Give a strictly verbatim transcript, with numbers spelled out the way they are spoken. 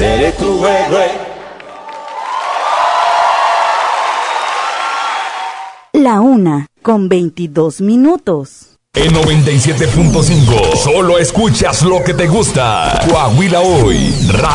seré tu héroe. La una, con veintidós minutos. En noventa y siete punto cinco, solo escuchas lo que te gusta. Coahuila Hoy.